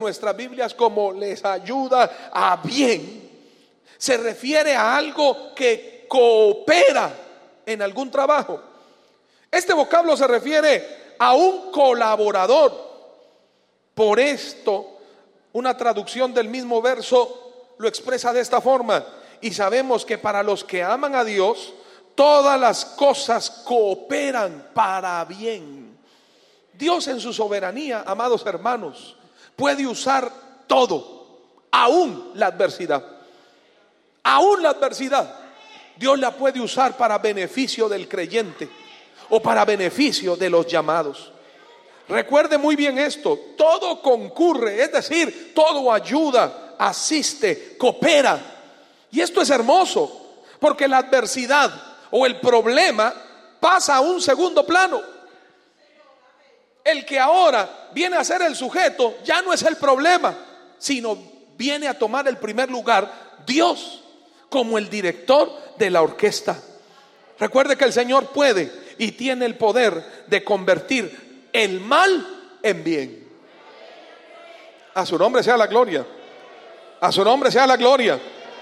nuestras Biblias como les ayuda a bien, se refiere a algo que coopera en algún trabajo. Este vocablo se refiere a un colaborador. Por esto, una traducción del mismo verso lo expresa de esta forma: y sabemos que para los que aman a Dios, todas las cosas cooperan para bien. Dios en su soberanía, amados hermanos, puede usar todo, aún la adversidad. Aún la adversidad, Dios la puede usar para beneficio del creyente o para beneficio de los llamados. Recuerde muy bien esto: todo concurre, es decir, todo ayuda, asiste, coopera. Y esto es hermoso, porque la adversidad o el problema pasa a un segundo plano. El que ahora viene a ser el sujeto ya no es el problema, sino viene a tomar el primer lugar Dios como el director de la orquesta. Recuerde que el Señor puede y tiene el poder de convertir el mal en bien. A su nombre sea la gloria. A su nombre sea la gloria.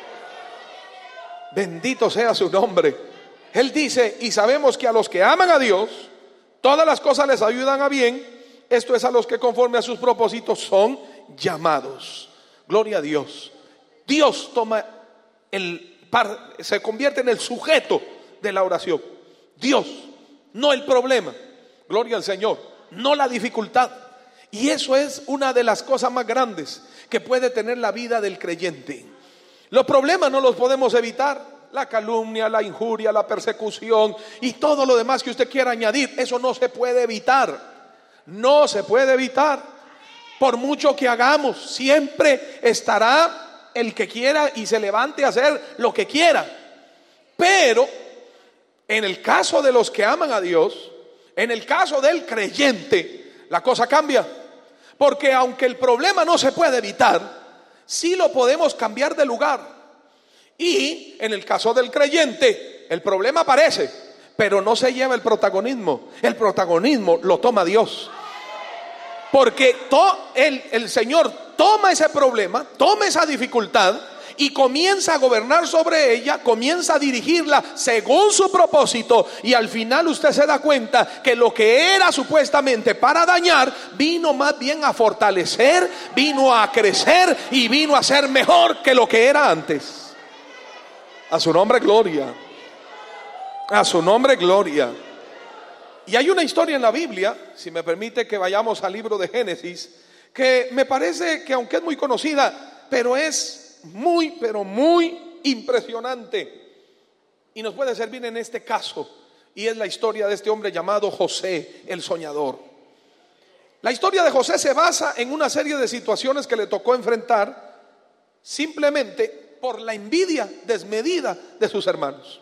Bendito sea su nombre. Él dice: y sabemos que a los que aman a Dios, todas las cosas les ayudan a bien. Esto es a los que conforme a sus propósitos son llamados. Gloria a Dios. Dios toma se convierte en el sujeto de la oración. Dios, no el problema. Gloria al Señor, no la dificultad. Y eso es una de las cosas más grandes que puede tener la vida del creyente. Los problemas no los podemos evitar. La calumnia, la injuria, la persecución y todo lo demás que usted quiera añadir, eso no se puede evitar. No se puede evitar. Por mucho que hagamos, siempre estará el que quiera y se levante a hacer lo que quiera. Pero en el caso de los que aman a Dios, en el caso del creyente, la cosa cambia. Porque aunque el problema no se puede evitar, sí lo podemos cambiar de lugar. Y en el caso del creyente, el problema aparece, pero no se lleva el protagonismo. El protagonismo lo toma Dios. Porque el Señor toma ese problema, toma esa dificultad y comienza a gobernar sobre ella, comienza a dirigirla según su propósito. Y al final usted se da cuenta que lo que era supuestamente para dañar, vino más bien a fortalecer, vino a crecer y vino a ser mejor que lo que era antes. A su nombre gloria. A su nombre gloria. Y hay una historia en la Biblia, si me permite que vayamos al libro de Génesis, que me parece que aunque es muy conocida, pero es muy impresionante y nos puede servir en este caso. Y es la historia de este hombre llamado José, el soñador. La historia de José se basa en una serie de situaciones que le tocó enfrentar simplemente por la envidia desmedida de sus hermanos.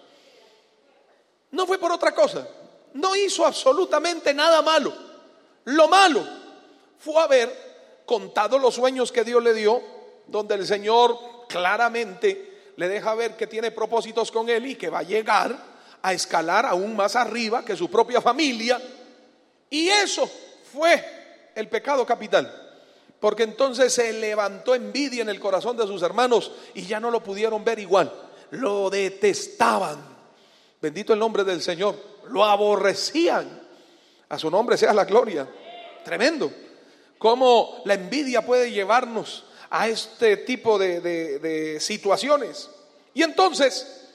No fue por otra cosa. No hizo absolutamente nada malo. Lo malo fue haber contado los sueños que Dios le dio, donde el Señor claramente le deja ver que tiene propósitos con él y que va a llegar a escalar aún más arriba que su propia familia. Y eso fue el pecado capital. Porque entonces se levantó envidia en el corazón de sus hermanos y ya no lo pudieron ver igual. Lo detestaban. Bendito el nombre del Señor. Lo aborrecían. A su nombre sea la gloria. Tremendo. Cómo la envidia puede llevarnos a este tipo de situaciones. Y entonces,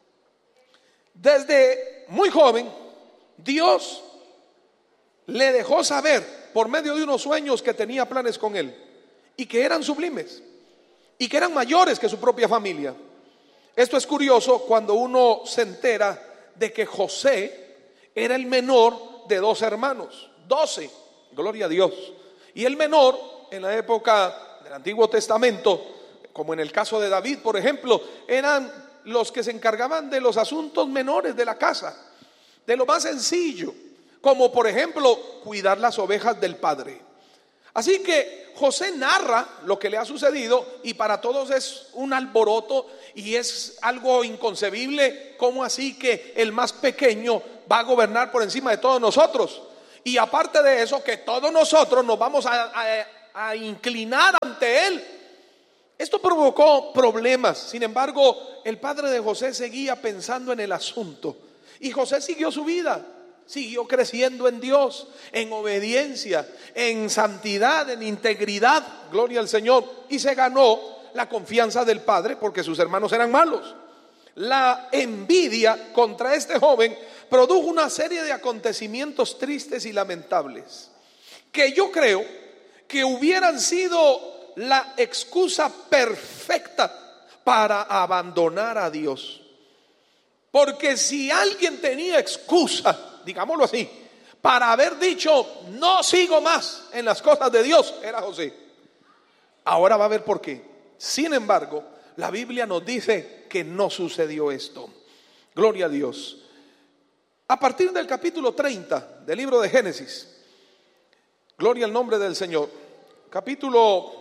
desde muy joven, Dios le dejó saber por medio de unos sueños que tenía planes con él y que eran sublimes y que eran mayores que su propia familia. Esto es curioso cuando uno se entera de que José era el menor de 2 hermanos, 12, gloria a Dios. Y el menor en la época del Antiguo Testamento, como en el caso de David, por ejemplo, eran los que se encargaban de los asuntos menores de la casa, de lo más sencillo, como por ejemplo cuidar las ovejas del padre. Así que José narra lo que le ha sucedido y para todos es un alboroto y es algo inconcebible. ¿Cómo así que el más pequeño va a gobernar por encima de todos nosotros? Y aparte de eso, que todos nosotros nos vamos a a inclinar ante él. Esto provocó problemas. Sin embargo, el padre de José seguía pensando en el asunto. Y José siguió su vida, siguió creciendo en Dios, en obediencia, en santidad, en integridad, gloria al Señor. Y se ganó la confianza del padre porque sus hermanos eran malos. La envidia contra este joven produjo una serie de acontecimientos tristes y lamentables, que yo creo que hubieran sido la excusa perfecta para abandonar a Dios. Porque si alguien tenía excusa, digámoslo así, para haber dicho no sigo más en las cosas de Dios, era José. Ahora va a ver por qué. Sin embargo, la Biblia nos dice que no sucedió esto. Gloria a Dios. A partir del capítulo 30 del libro de Génesis, gloria al nombre del Señor, capítulo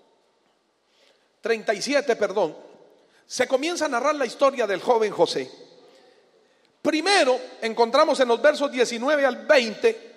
37, se comienza a narrar la historia del joven José. Primero encontramos en los versos 19 al 20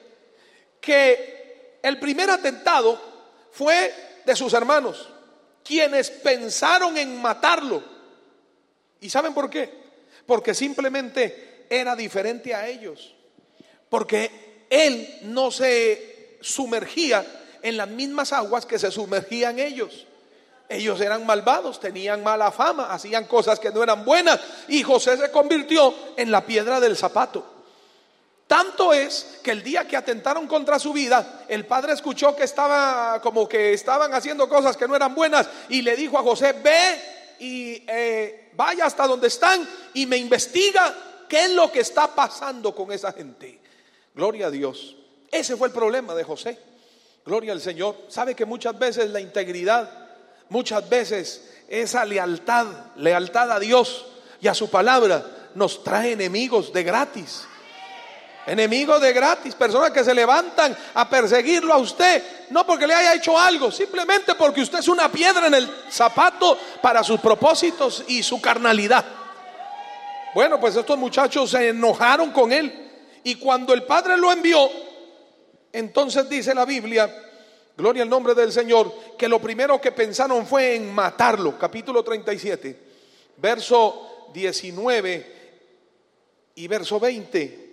que el primer atentado fue de sus hermanos, quienes pensaron en matarlo. ¿Y saben por qué? Porque simplemente era diferente a ellos, porque él no se sumergía en las mismas aguas que se sumergían ellos. Ellos eran malvados, tenían mala fama, hacían cosas que no eran buenas, y José se convirtió en la piedra del zapato. Tanto es que el día que atentaron contra su vida, el padre escuchó que estaban haciendo cosas que no eran buenas, y le dijo a José: ve y vaya hasta donde están y me investiga qué es lo que está pasando con esa gente. Gloria a Dios. Ese fue el problema de José. Gloria al Señor. Sabe que muchas veces la integridad, muchas veces esa lealtad a Dios y a su palabra nos trae enemigos de gratis. Enemigos de gratis, personas que se levantan a perseguirlo a usted, no porque le haya hecho algo, simplemente porque usted es una piedra en el zapato para sus propósitos y su carnalidad. Bueno, pues estos muchachos se enojaron con él, y cuando el padre lo envió, entonces dice la Biblia, gloria al nombre del Señor, que lo primero que pensaron fue en matarlo. Capítulo 37, verso 19 y verso 20.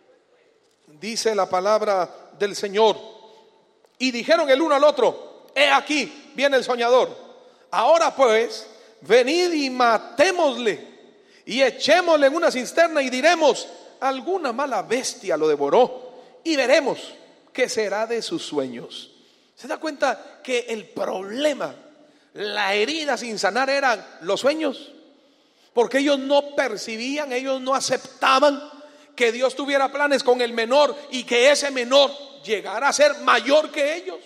Dice la palabra del Señor: y dijeron el uno al otro: he aquí, viene el soñador. Ahora pues, venid y matémosle, y echémosle en una cisterna, y diremos: alguna mala bestia lo devoró, y veremos qué será de sus sueños. ¿Se da cuenta que el problema, la herida sin sanar, eran los sueños? Porque ellos no percibían, ellos no aceptaban que Dios tuviera planes con el menor y que ese menor llegara a ser mayor que ellos.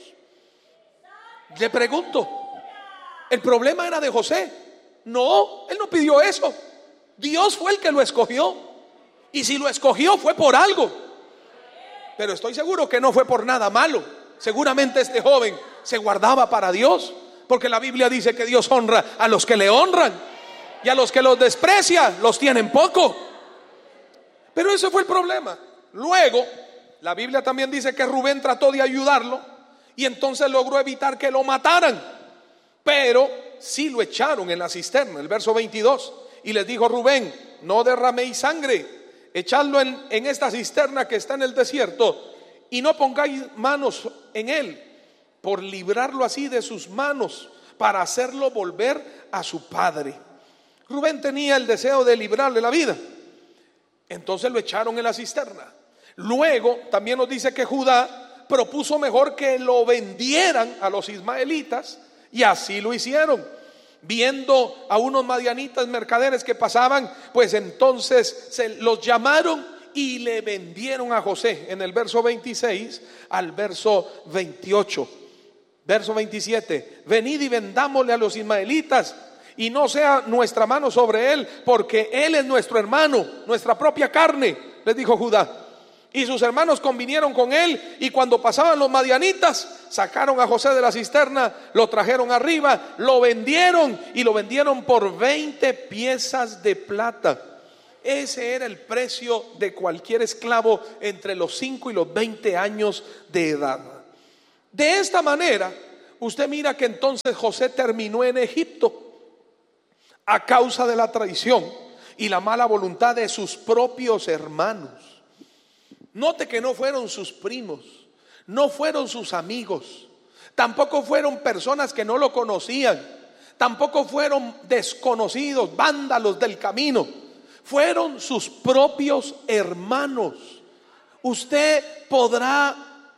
Le pregunto, ¿el problema era de José? No, él no pidió eso. Dios fue el que lo escogió, y si lo escogió fue por algo. Pero estoy seguro que no fue por nada malo. Seguramente este joven se guardaba para Dios, porque la Biblia dice que Dios honra a los que le honran, y a los que los desprecia los tienen poco. Pero ese fue el problema. Luego, la Biblia también dice que Rubén trató de ayudarlo, y entonces logró evitar que lo mataran. Pero sí lo echaron en la cisterna, el verso 22. Y les dijo Rubén: no derraméis sangre, echadlo en esta cisterna que está en el desierto, y no pongáis manos en él, por librarlo así de sus manos, para hacerlo volver a su padre. Rubén tenía el deseo de librarle la vida. Entonces lo echaron en la cisterna. Luego también nos dice que Judá propuso mejor que lo vendieran a los ismaelitas, y así lo hicieron. Viendo a unos madianitas mercaderes que pasaban, pues entonces los llamaron y le vendieron a José, en el verso 26 al verso 28. Verso 27: venid y vendámosle a los ismaelitas, y no sea nuestra mano sobre él, porque él es nuestro hermano, nuestra propia carne, les dijo Judá. Y sus hermanos convinieron con él, y cuando pasaban los madianitas, sacaron a José de la cisterna, lo trajeron arriba, lo vendieron, y lo vendieron por 20 piezas de plata. Ese era el precio de cualquier esclavo entre los 5 y los 20 años de edad. De esta manera, usted mira que entonces José terminó en Egipto a causa de la traición y la mala voluntad de sus propios hermanos. Note que no fueron sus primos, no fueron sus amigos, tampoco fueron personas que no lo conocían, tampoco fueron desconocidos, vándalos del camino, fueron sus propios hermanos. Usted podrá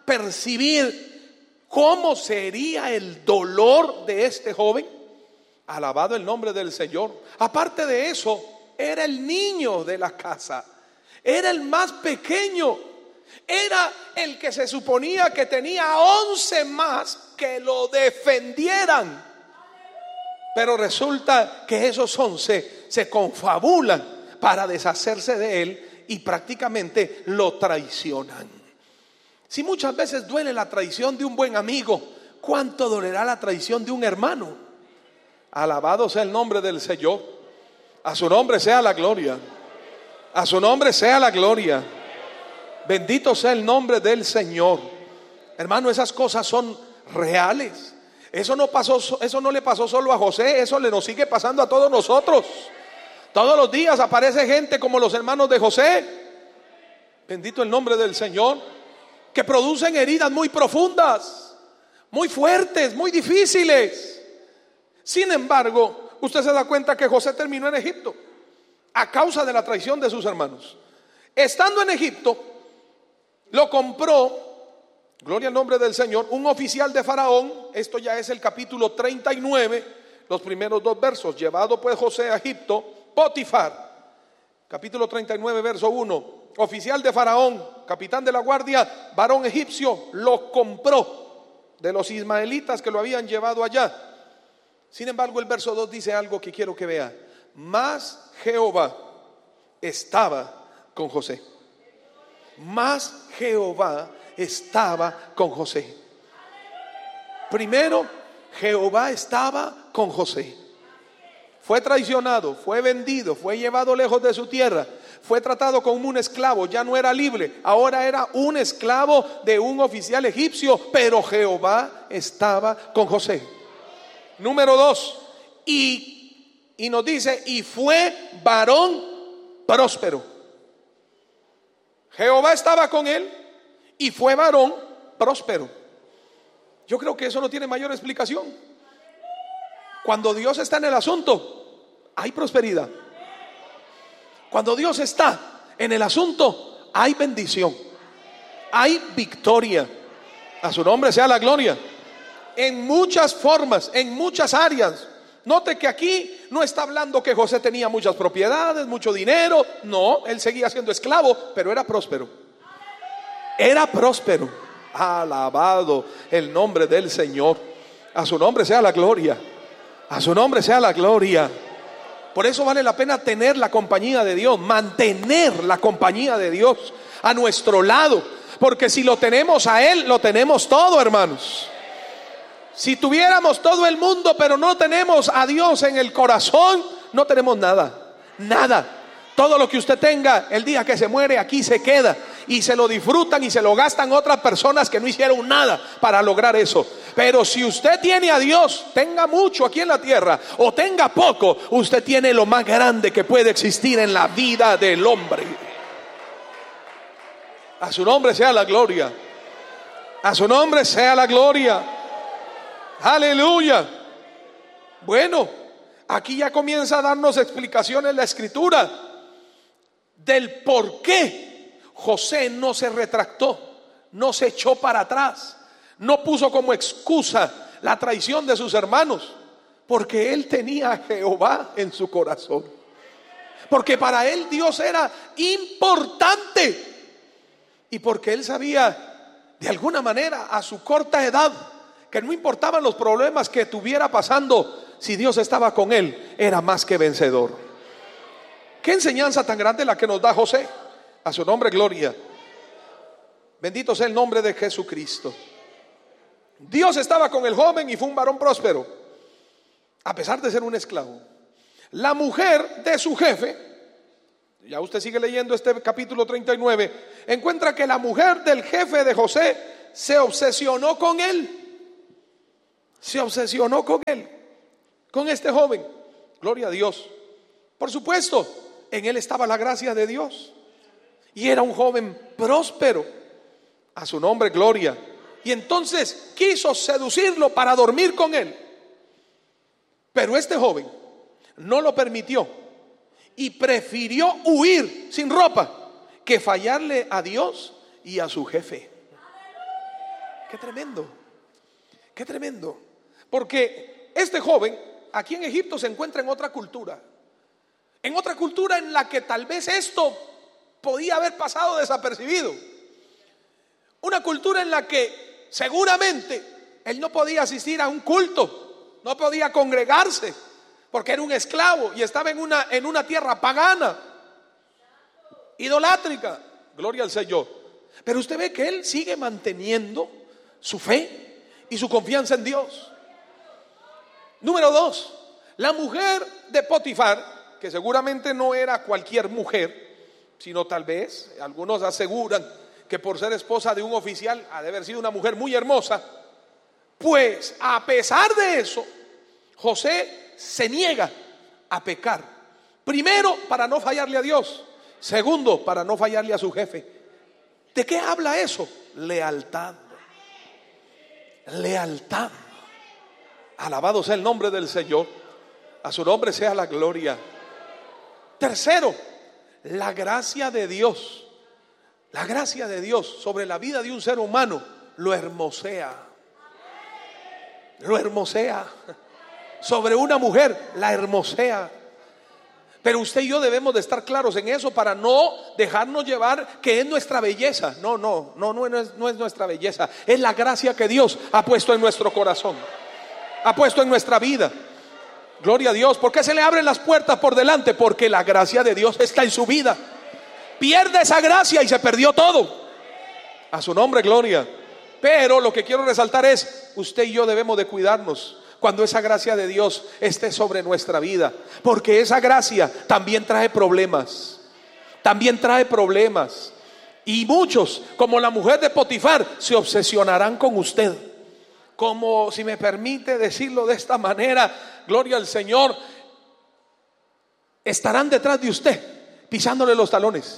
percibir cómo sería el dolor de este joven. Alabado el nombre del Señor. Aparte de eso, era el niño de la casa, era el más pequeño, era el que se suponía que tenía 11 más que lo defendieran. Pero resulta que esos 11 se confabulan para deshacerse de él y prácticamente lo traicionan. Si muchas veces duele la traición de un buen amigo, ¿cuánto dolerá la traición de un hermano? Alabado sea el nombre del Señor. A su nombre sea la gloria. A su nombre sea la gloria. Bendito sea el nombre del Señor. Hermano, esas cosas son reales. Eso no le pasó solo a José, eso nos sigue pasando a todos nosotros. Todos los días aparece gente como los hermanos de José, bendito el nombre del Señor, que producen heridas muy profundas, muy fuertes, muy difíciles. Sin embargo, usted se da cuenta que José terminó en Egipto a causa de la traición de sus hermanos. Estando en Egipto, lo compró, gloria al nombre del Señor, un oficial de Faraón. Esto ya es el capítulo 39, los primeros 2 versos. Llevado pues José a Egipto, Potifar, capítulo 39, verso 1. Oficial de Faraón, capitán de la guardia, varón egipcio, lo compró de los ismaelitas que lo habían llevado allá. Sin embargo, el verso 2 dice algo que quiero que vea. Mas Jehová estaba con José. Mas Jehová estaba con José. Primero, Jehová estaba con José. Fue traicionado, fue vendido, fue llevado lejos de su tierra, fue tratado como un esclavo, ya no era libre, ahora era un esclavo de un oficial egipcio, pero Jehová estaba con José. Número 2, y nos dice, y fue varón próspero. Jehová estaba con él y fue varón próspero. Yo creo que eso no tiene mayor explicación. Cuando Dios está en el asunto, hay prosperidad. Cuando Dios está en el asunto, hay bendición, hay victoria. A su nombre sea la gloria. En muchas formas, en muchas áreas. Note que aquí no está hablando que José tenía muchas propiedades, mucho dinero. No, él seguía siendo esclavo, pero era próspero. Era próspero. Alabado el nombre del Señor. A su nombre sea la gloria. A su nombre sea la gloria. Por eso vale la pena tener la compañía de Dios, mantener la compañía de Dios a nuestro lado. Porque si lo tenemos a Él, lo tenemos todo, hermanos. Si tuviéramos todo el mundo, pero no tenemos a Dios en el corazón, no tenemos nada, nada. Todo lo que usted tenga, el día que se muere, aquí se queda. Y se lo disfrutan y se lo gastan otras personas que no hicieron nada para lograr eso. Pero si usted tiene a Dios, tenga mucho aquí en la tierra o tenga poco, usted tiene lo más grande que puede existir en la vida del hombre. A su nombre sea la gloria. A su nombre sea la gloria. Aleluya. Bueno, aquí ya comienza a darnos explicaciones la Escritura del por qué José no se retractó, no se echó para atrás, no puso como excusa la traición de sus hermanos, porque él tenía a Jehová en su corazón, porque para él Dios era importante y porque él sabía de alguna manera a su corta edad que no importaban los problemas que estuviera pasando, si Dios estaba con él, era más que vencedor. Qué enseñanza tan grande la que nos da José. A su nombre gloria. Bendito sea el nombre de Jesucristo. Dios estaba con el joven y fue un varón próspero, a pesar de ser un esclavo. La mujer de su jefe, ya usted sigue leyendo este capítulo 39, encuentra que la mujer del jefe de José se obsesionó con él. se obsesionó con él, con este joven. Gloria a Dios. Por supuesto, en él estaba la gracia de Dios. Y era un joven próspero. A su nombre, gloria. Y entonces quiso seducirlo para dormir con él. Pero este joven no lo permitió y prefirió huir sin ropa que fallarle a Dios y a su jefe. Qué tremendo, qué tremendo. Porque este joven aquí en Egipto se encuentra en otra cultura en la que tal vez esto podía haber pasado desapercibido. Una cultura en la que seguramente él no podía asistir a un culto, no podía congregarse, porque era un esclavo y estaba en una tierra pagana, idolátrica. Gloria al Señor. Pero usted ve que él sigue manteniendo su fe y su confianza en Dios. Número 2, la mujer de Potifar, que seguramente no era cualquier mujer, sino tal vez, algunos aseguran que por ser esposa de un oficial ha de haber sido una mujer muy hermosa. Pues a pesar de eso, José se niega a pecar. Primero, para no fallarle a Dios. Segundo, para no fallarle a su jefe. ¿De qué habla eso? Lealtad. Lealtad. Alabado sea el nombre del Señor. A su nombre sea la gloria. Tercero, la gracia de Dios. La gracia de Dios sobre la vida de un ser humano lo hermosea. Lo hermosea. Sobre una mujer la hermosea. Pero usted y yo debemos de estar claros en eso para no dejarnos llevar que es nuestra belleza. No es nuestra belleza. Es la gracia que Dios ha puesto en nuestro corazón, ha puesto en nuestra vida. Gloria a Dios. ¿Por qué se le abren las puertas por delante? Porque la gracia de Dios está en su vida. Pierde esa gracia y se perdió todo. A su nombre, gloria. Pero lo que quiero resaltar es, usted y yo debemos de cuidarnos cuando esa gracia de Dios esté sobre nuestra vida, porque esa gracia también trae problemas. También trae problemas. Y muchos, como la mujer de Potifar, se obsesionarán con usted. Como, si me permite decirlo de esta manera, gloria al Señor, estarán detrás de usted, pisándole los talones.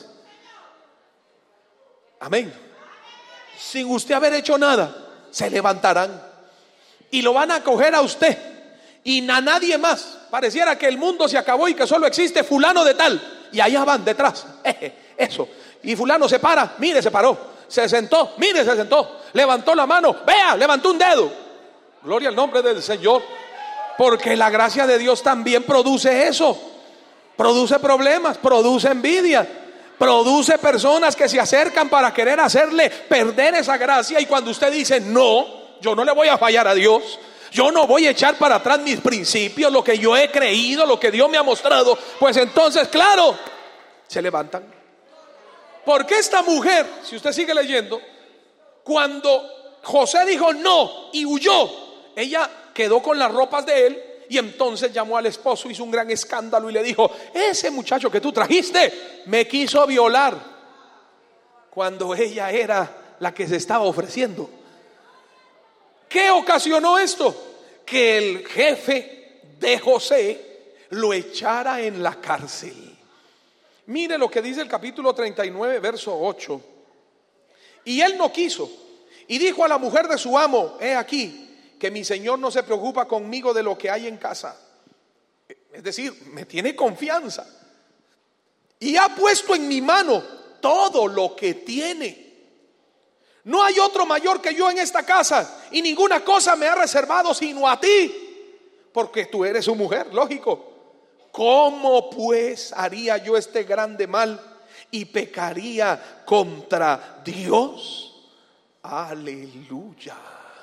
Amén. Sin usted haber hecho nada, se levantarán y lo van a coger a usted y a nadie más. Pareciera que el mundo se acabó y que solo existe fulano de tal, y allá van detrás. Eso. Y fulano se para, mire, se paró. Se sentó, mire, se sentó. Levantó la mano, vea, levantó un dedo. Gloria al nombre del Señor. Porque la gracia de Dios también produce eso. Produce problemas, produce envidia, produce personas que se acercan para querer hacerle perder esa gracia. Y cuando usted dice no, yo no le voy a fallar a Dios, yo no voy a echar para atrás mis principios, lo que yo he creído, lo que Dios me ha mostrado, pues entonces, claro, se levantan. Porque esta mujer, si usted sigue leyendo, cuando José dijo no y huyó, ella quedó con las ropas de él. Y entonces llamó al esposo, hizo un gran escándalo y le dijo: ese muchacho que tú trajiste me quiso violar, cuando ella era la que se estaba ofreciendo. ¿Qué ocasionó esto? Que el jefe de José lo echara en la cárcel. Mire lo que dice el capítulo 39, verso 8. Y él no quiso, y dijo a la mujer de su amo: he aquí que mi señor no se preocupa conmigo de lo que hay en casa. Es decir, me tiene confianza y ha puesto en mi mano todo lo que tiene. No hay otro mayor que yo en esta casa, y ninguna cosa me ha reservado sino a ti, porque tú eres su mujer, lógico. ¿Cómo pues haría yo este grande mal y pecaría contra Dios? Aleluya.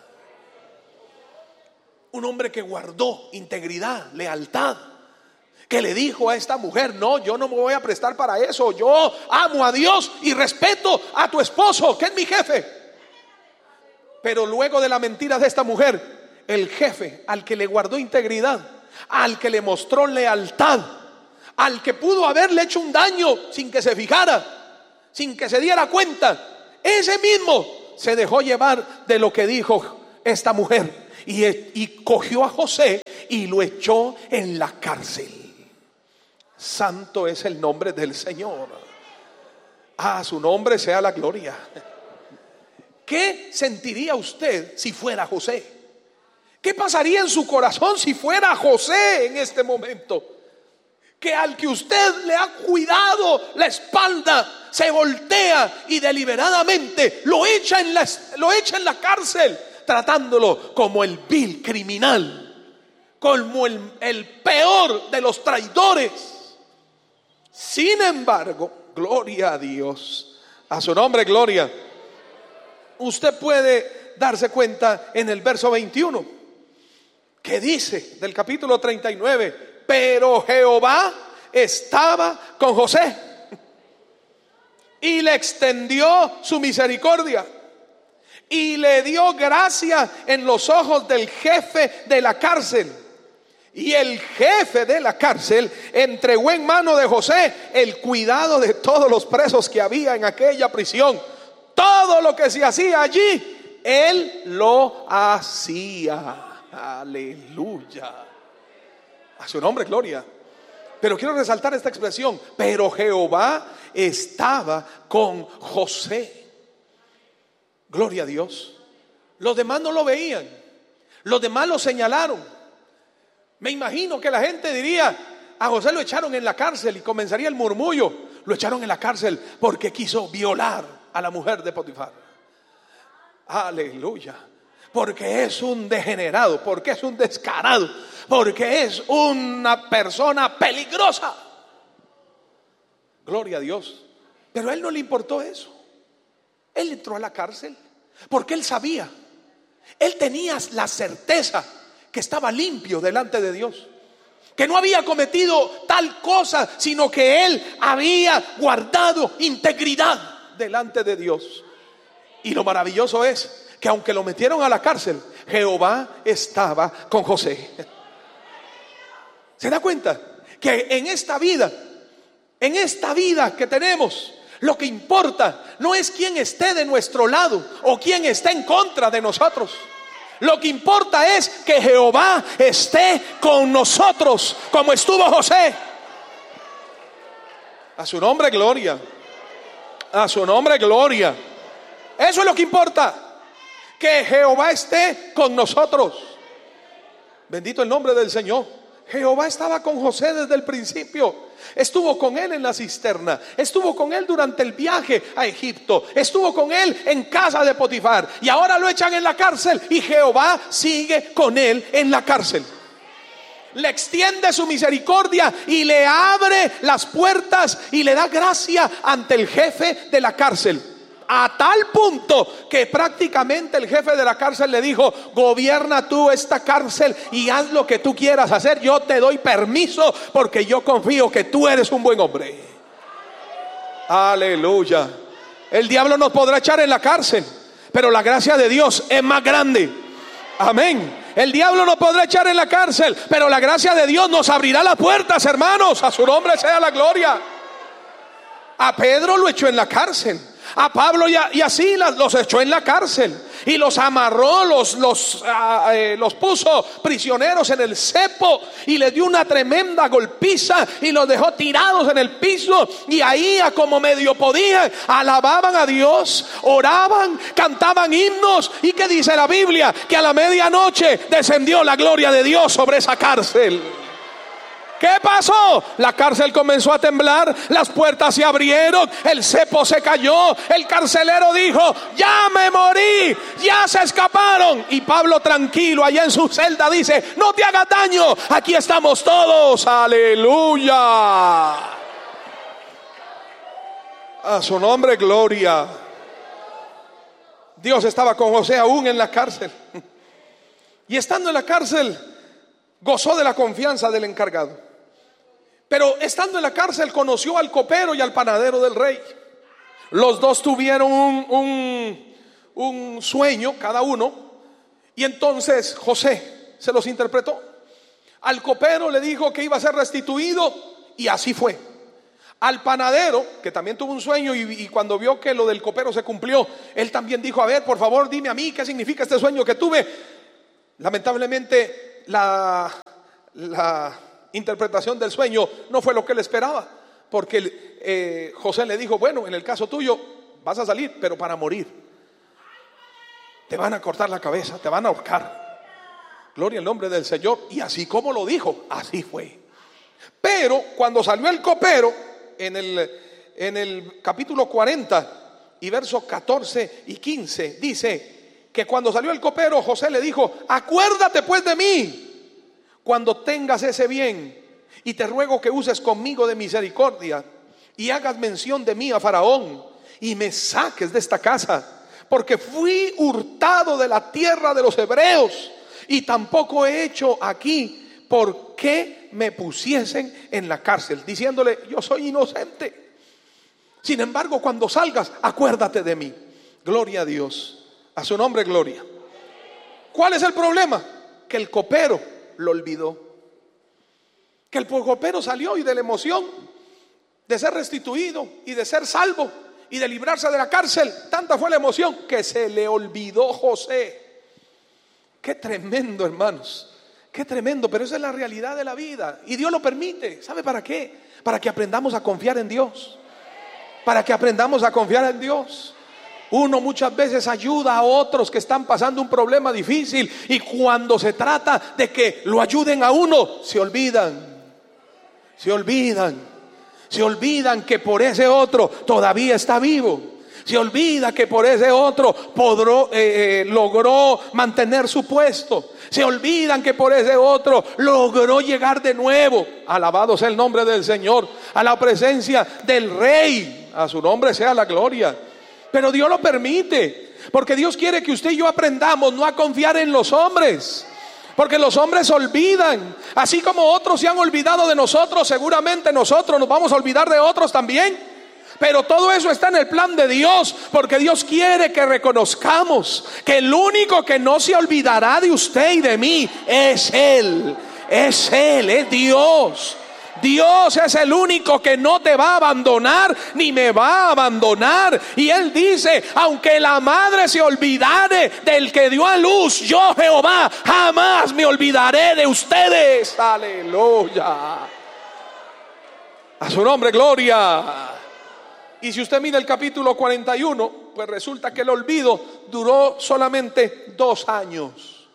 Un hombre que guardó integridad, lealtad, que le dijo a esta mujer: no, yo no me voy a prestar para eso, yo amo a Dios y respeto a tu esposo, que es mi jefe. Pero luego de la mentira de esta mujer, el jefe al que le guardó integridad, al que le mostró lealtad, al que pudo haberle hecho un daño sin que se fijara, sin que se diera cuenta, ese mismo se dejó llevar de lo que dijo esta mujer y cogió a José y lo echó en la cárcel. Santo es el nombre del Señor. A su nombre sea la gloria. ¿Qué sentiría usted si fuera José? ¿Qué pasaría en su corazón si fuera José en este momento? Que al que usted le ha cuidado la espalda se voltea y deliberadamente lo echa en la cárcel, tratándolo como el vil criminal, como el peor de los traidores. Sin embargo, gloria a Dios, a su nombre gloria. Usted puede darse cuenta en el verso 21 que dice del capítulo 39: pero Jehová estaba con José y le extendió su misericordia y le dio gracia en los ojos del jefe de la cárcel. Y el jefe de la cárcel entregó en mano de José el cuidado de todos los presos que había en aquella prisión. Todo lo que se hacía allí, él lo hacía. Aleluya. A su nombre, gloria. Pero quiero resaltar esta expresión: pero Jehová estaba con José. Gloria a Dios. Los demás no lo veían, los demás lo señalaron. Me imagino que la gente diría: a José lo echaron en la cárcel, y comenzaría el murmullo: lo echaron en la cárcel porque quiso violar a la mujer de Potifar. Aleluya. Porque es un degenerado, porque es un descarado, porque es una persona peligrosa. Gloria a Dios. Pero a él no le importó eso. Él entró a la cárcel porque él sabía, él tenía la certeza que estaba limpio delante de Dios, que no había cometido tal cosa, sino que él había guardado integridad delante de Dios. Y lo maravilloso es que aunque lo metieron a la cárcel, Jehová estaba con José. ¿Se da cuenta? Que en esta vida que tenemos, lo que importa no es quién esté de nuestro lado o quién esté en contra de nosotros. Lo que importa es que Jehová esté con nosotros, como estuvo José. A su nombre, gloria. A su nombre, gloria. Eso es lo que importa, que Jehová esté con nosotros. Bendito el nombre del Señor. Jehová estaba con José desde el principio. Estuvo con él en la cisterna, estuvo con él durante el viaje a Egipto, estuvo con él en casa de Potifar, y ahora lo echan en la cárcel y Jehová sigue con él en la cárcel. Le extiende su misericordia y le abre las puertas y le da gracia ante el jefe de la cárcel. A tal punto que prácticamente el jefe de la cárcel le dijo: gobierna tú esta cárcel y haz lo que tú quieras hacer, yo te doy permiso porque yo confío que tú eres un buen hombre. Aleluya. El diablo nos podrá echar en la cárcel, pero la gracia de Dios es más grande. Amén. El diablo nos podrá echar en la cárcel, pero la gracia de Dios nos abrirá las puertas, hermanos. A su nombre sea la gloria. A Pedro lo echó en la cárcel, a Pablo y a Silas los echó en la cárcel y los amarró, los puso prisioneros en el cepo y les dio una tremenda golpiza y los dejó tirados en el piso, y ahí, a como medio podían, alababan a Dios, oraban, cantaban himnos. ¿Y qué dice la Biblia? Que a la medianoche descendió la gloria de Dios sobre esa cárcel. ¿Qué pasó? La cárcel comenzó a temblar, las puertas se abrieron, el cepo se cayó, el carcelero dijo: ya me morí, ya se escaparon. Y Pablo, tranquilo, allá en su celda, dice: no te hagas daño, aquí estamos todos. Aleluya. A su nombre, gloria. Dios estaba con José aún en la cárcel, y estando en la cárcel gozó de la confianza del encargado. Pero estando en la cárcel conoció al copero y al panadero del rey. Los dos tuvieron un sueño cada uno, y entonces José se los interpretó. Al copero le dijo que iba a ser restituido, y así fue. Al panadero, que también tuvo un sueño, y cuando vio que lo del copero se cumplió, él también dijo: a ver, por favor, dime a mí qué significa este sueño que tuve. Lamentablemente la interpretación del sueño no fue lo que él esperaba, porque José le dijo: bueno, en el caso tuyo vas a salir, pero para morir. Te van a cortar la cabeza, te van a ahorcar. Gloria al nombre del Señor. Y así como lo dijo, así fue. Pero cuando salió el copero, en el capítulo 40 y versos 14 y 15, dice que cuando salió el copero, José le dijo: acuérdate pues de mí cuando tengas ese bien, y te ruego que uses conmigo de misericordia, y hagas mención de mí a Faraón, y me saques de esta casa, porque fui hurtado de la tierra de los hebreos, y tampoco he hecho aquí por qué me pusiesen en la cárcel, diciéndole: yo soy inocente. Sin embargo, cuando salgas, acuérdate de mí. Gloria a Dios, a su nombre gloria. ¿Cuál es el problema? Que el copero lo olvidó. Que el copero salió, y de la emoción de ser restituido y de ser salvo y de librarse de la cárcel, tanta fue la emoción que se le olvidó José. Qué tremendo, hermanos, qué tremendo. Pero esa es la realidad de la vida, y Dios lo permite. ¿Sabe para qué? Para que aprendamos a confiar en Dios. Para que aprendamos a confiar en Dios. Uno muchas veces ayuda a otros que están pasando un problema difícil, y cuando se trata de que lo ayuden a uno, se olvidan que por ese otro todavía está vivo. Se olvida que por ese otro logró mantener su puesto. Se olvidan que por ese otro logró llegar de nuevo. Alabado sea el nombre del Señor, a la presencia del Rey. A su nombre sea la gloria. Pero Dios lo permite, porque Dios quiere que usted y yo aprendamos no a confiar en los hombres, porque los hombres olvidan. Así como otros se han olvidado de nosotros, seguramente nosotros nos vamos a olvidar de otros también. Pero todo eso está en el plan de Dios, porque Dios quiere que reconozcamos que el único que no se olvidará de usted y de mí es Él. Es Él, es Dios. Dios es el único que no te va a abandonar ni me va a abandonar. Y Él dice: aunque la madre se olvidare del que dio a luz, yo, Jehová, jamás me olvidaré de ustedes. Aleluya. A su nombre gloria. Y si usted mira el capítulo 41, pues resulta que el olvido duró solamente 2 años.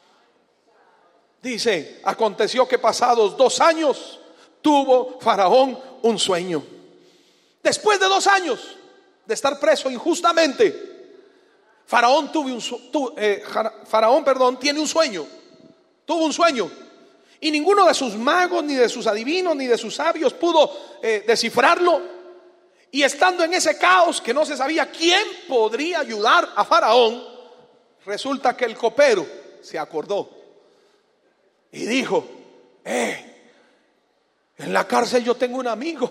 Dice: aconteció que pasados 2 años tuvo Faraón un sueño. Después de 2 años de estar preso injustamente, Faraón tiene un sueño. Tuvo un sueño, y ninguno de sus magos, ni de sus adivinos, ni de sus sabios pudo descifrarlo. Y estando en ese caos que no se sabía quién podría ayudar a Faraón, resulta que el copero se acordó y dijo: en la cárcel yo tengo un amigo,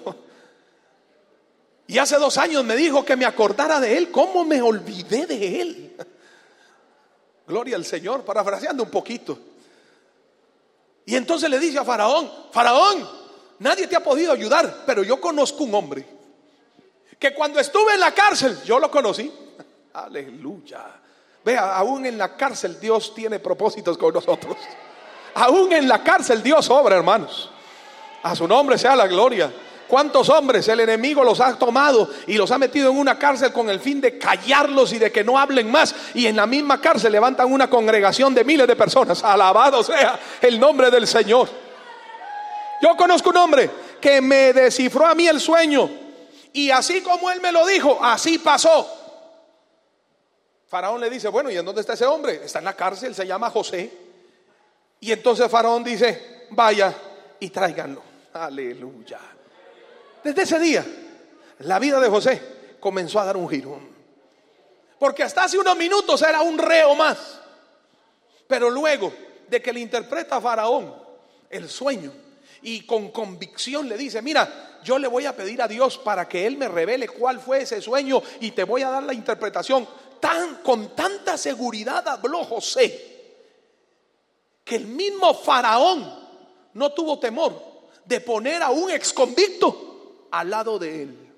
y hace 2 años me dijo que me acordara de él. ¿Cómo me olvidé de él? Gloria al Señor, parafraseando un poquito. Y entonces le dice a Faraón: Faraón, nadie te ha podido ayudar, pero yo conozco un hombre que cuando estuve en la cárcel yo lo conocí. Aleluya. Vea, aún en la cárcel Dios tiene propósitos con nosotros. Aún en la cárcel Dios obra, hermanos. A su nombre sea la gloria. ¿Cuántos hombres el enemigo los ha tomado y los ha metido en una cárcel con el fin de callarlos y de que no hablen más? Y en la misma cárcel levantan una congregación de miles de personas. Alabado sea el nombre del Señor. Yo conozco un hombre que me descifró a mí el sueño, y así como él me lo dijo, así pasó. Faraón le dice: bueno, ¿y en dónde está ese hombre? Está en la cárcel, se llama José. Y entonces Faraón dice: vaya y tráiganlo. Aleluya. Desde ese día la vida de José comenzó a dar un giro, porque hasta hace unos minutos era un reo más. Pero luego de que le interpreta a Faraón el sueño, y con convicción le dice: mira, yo le voy a pedir a Dios para que Él me revele cuál fue ese sueño, y te voy a dar la interpretación. Con tanta seguridad habló José, que el mismo Faraón no tuvo temor de poner a un exconvicto al lado de él.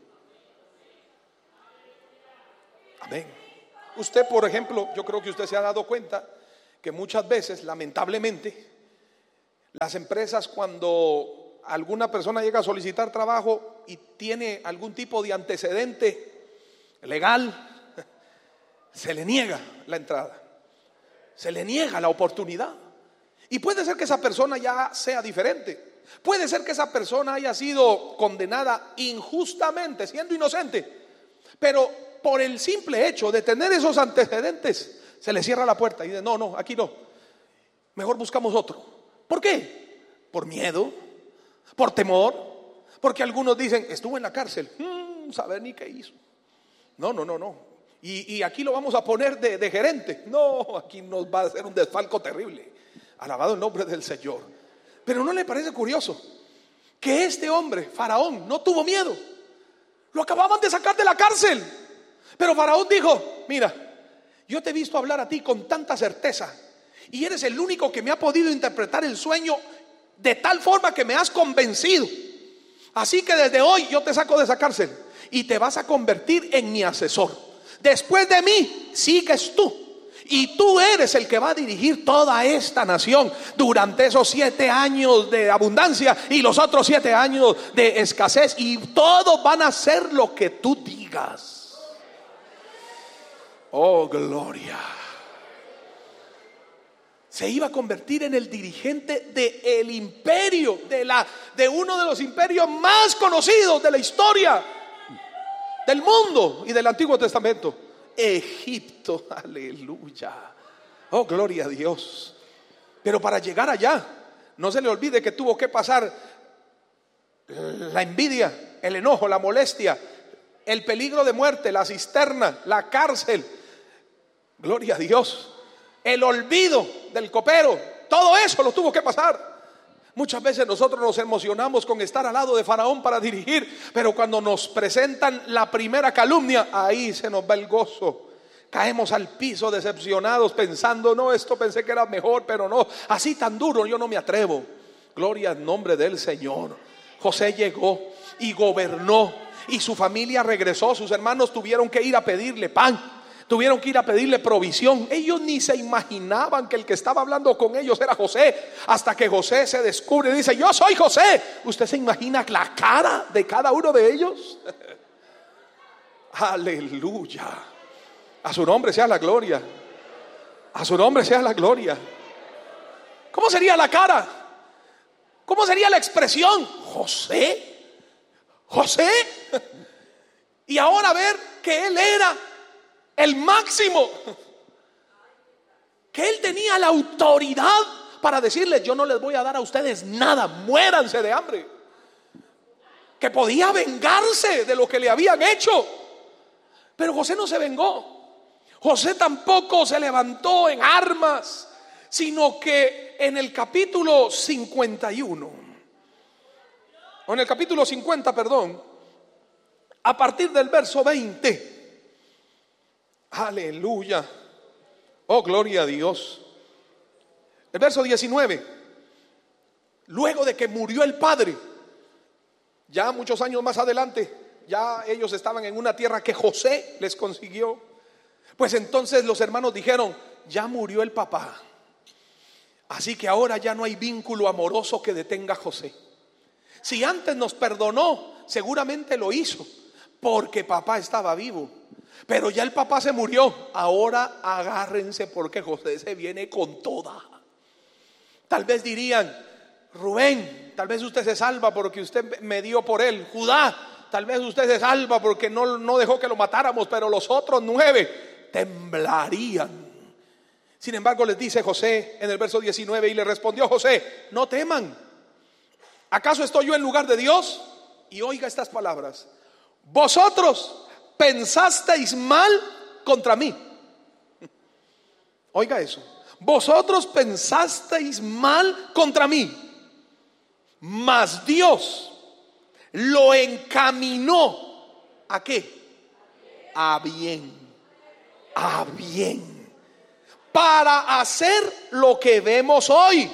Amén. Usted, por ejemplo, yo creo que usted se ha dado cuenta que muchas veces, lamentablemente, las empresas, cuando alguna persona llega a solicitar trabajo y tiene algún tipo de antecedente legal, se le niega la entrada, se le niega la oportunidad. Y puede ser que esa persona ya sea diferente, puede ser que esa persona haya sido condenada injustamente, siendo inocente, pero por el simple hecho de tener esos antecedentes se le cierra la puerta y dice: no, aquí no, mejor buscamos otro. ¿Por qué? Por miedo, por temor, porque algunos dicen: estuvo en la cárcel, saber ni qué hizo. No. Y aquí lo vamos a poner de gerente. No, aquí nos va a hacer un desfalco terrible. Alabado el nombre del Señor. Pero ¿no le parece curioso que este hombre, Faraón, no tuvo miedo? Lo acababan de sacar de la cárcel, pero Faraón dijo: mira, yo te he visto hablar a ti con tanta certeza y eres el único que me ha podido interpretar el sueño de tal forma que me has convencido. Así que desde hoy yo te saco de esa cárcel y te vas a convertir en mi asesor. Después de mí sigues tú, y tú eres el que va a dirigir toda esta nación durante esos 7 años de abundancia y los otros 7 años de escasez, y todos van a hacer lo que tú digas. Oh, gloria. Se iba a convertir en el dirigente del imperio, de uno de los imperios más conocidos de la historia del mundo y del Antiguo Testamento, Egipto. Aleluya. Oh, gloria a Dios. Pero para llegar allá, no se le olvide que tuvo que pasar la envidia, el enojo, la molestia, el peligro de muerte, la cisterna, la cárcel. Gloria a Dios. El olvido del copero, todo eso lo tuvo que pasar. Muchas veces nosotros nos emocionamos con estar al lado de Faraón para dirigir, pero cuando nos presentan la primera calumnia, ahí se nos va el gozo. Caemos al piso decepcionados pensando: no, esto pensé que era mejor, pero no, así tan duro yo no me atrevo. Gloria al nombre del Señor. José llegó y gobernó, y su familia regresó. Sus hermanos tuvieron que ir a pedirle pan, tuvieron que ir a pedirle provisión. Ellos ni se imaginaban que el que estaba hablando con ellos era José, hasta que José se descubre y dice: yo soy José. ¿Usted se imagina la cara de cada uno de ellos? Aleluya. A su nombre sea la gloria. A su nombre sea la gloria. ¿Cómo sería la cara? ¿Cómo sería la expresión? José. José. Y ahora ver que él era el máximo, que él tenía la autoridad para decirles: yo no les voy a dar a ustedes nada, muéranse de hambre. Que podía vengarse de lo que le habían hecho. Pero José no se vengó. José tampoco se levantó en armas, sino que en el capítulo 51, o en el capítulo 50, perdón, a partir del verso 20. Aleluya. Oh, gloria a Dios. El verso 19. Luego de que murió el padre, ya muchos años más adelante, ya ellos estaban en una tierra que José les consiguió. Pues entonces los hermanos dijeron: ya murió el papá, así que ahora ya no hay vínculo amoroso que detenga a José. Si antes nos perdonó, seguramente lo hizo porque papá estaba vivo. Pero ya el papá se murió. Ahora agárrense porque José se viene con toda. Tal vez dirían: Rubén, tal vez usted se salva porque usted me dio por él. Judá, tal vez usted se salva porque no dejó que lo matáramos. Pero los otros 9 temblarían. Sin embargo, les dice José en el verso 19: y le respondió José: no teman. ¿Acaso estoy yo en lugar de Dios? Y oiga estas palabras: vosotros pensasteis mal contra mí. Oiga eso. Vosotros pensasteis mal contra mí, mas Dios lo encaminó ¿a qué? A bien. A bien. Para hacer lo que vemos hoy.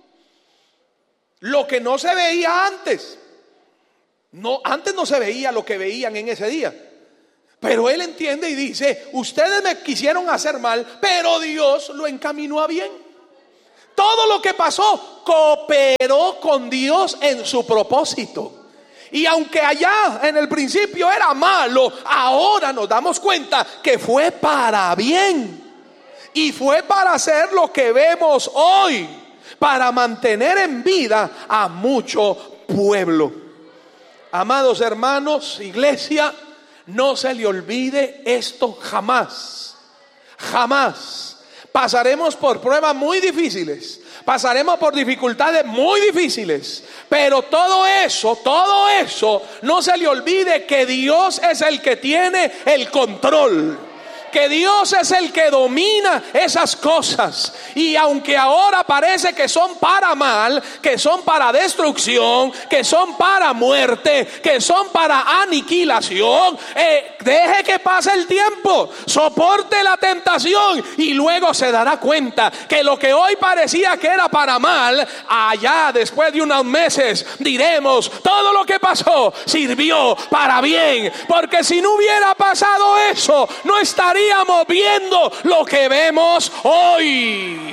Lo que no se veía antes. No, antes no se veía lo que veían en ese día. Pero él entiende y dice: ustedes me quisieron hacer mal, pero Dios lo encaminó a bien. Todo lo que pasó cooperó con Dios en su propósito. Y aunque allá en el principio era malo, ahora nos damos cuenta que fue para bien. Y fue para hacer lo que vemos hoy, para mantener en vida a mucho pueblo. Amados hermanos, iglesia, no se le olvide esto jamás. Jamás. Pasaremos por pruebas muy difíciles, pasaremos por dificultades muy difíciles, pero todo eso, no se le olvide que Dios es el que tiene el control. Que Dios es el que domina esas cosas. Y aunque ahora parece que son para mal, que son para destrucción, que son para muerte, que son para aniquilación, deje que pase el tiempo, soporte la tentación y luego se dará cuenta que lo que hoy parecía que era para mal, allá después de unos meses diremos: todo lo que pasó sirvió para bien. Porque si no hubiera pasado eso, no estaríamos viendo lo que vemos hoy.